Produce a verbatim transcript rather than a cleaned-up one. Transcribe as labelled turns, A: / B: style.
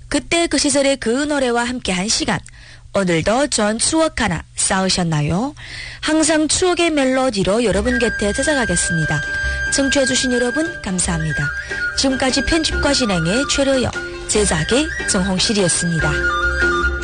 A: 그때 그 시절의 그 노래와 함께한 시간, 오늘도 전 추억 하나 쌓으셨나요? 항상 추억의 멜로디로 여러분 곁에 찾아가겠습니다. 청취해주신 여러분 감사합니다. 지금까지 편집과 진행의 최러영, 제작의 정홍실이었습니다.